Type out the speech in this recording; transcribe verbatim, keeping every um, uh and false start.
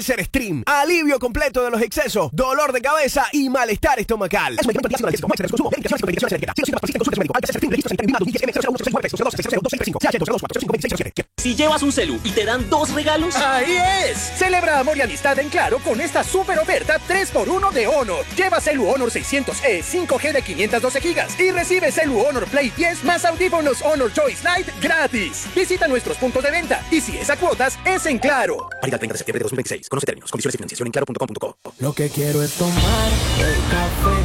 Stream, alivio completo de los excesos, dolor de cabeza y malestar estomacal. Es un medicamento antiácido de consumo. Medicación medicación alérgica. Si no consulte con su médico. Al Stream, registro en I S M cero cero uno cero seis nueve cero cero dos seis cinco C H dos dos cuatro cinco seis cero siete. Si llevas un celu y te dan dos regalos, ¡ahí es! Celebra amor y amistad en Claro con esta super oferta tres por uno de Honor. Lleva Celu Honor seiscientos E cinco G de quinientos doce gigas y recibe Celu Honor Play diez más audífonos Honor Choice Lite gratis. Visita nuestros puntos de venta y si es a cuotas, es en Claro. Válida el treinta de septiembre de dos mil veintiséis. Conoce términos, condiciones y financiación en claro punto com punto co. Lo que quiero es tomar el café